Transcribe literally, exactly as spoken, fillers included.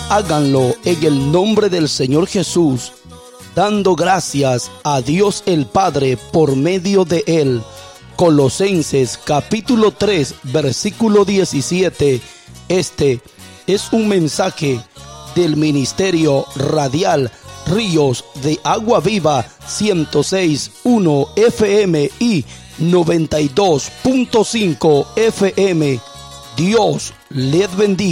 Háganlo en el nombre del Señor Jesús, dando gracias a Dios el Padre por medio de Él. Colosenses capítulo tres, versículo diecisiete. Este es un mensaje del Ministerio Radial Ríos de Agua Viva ciento seis punto uno F M y noventa y dos punto cinco F M. Dios les bendiga.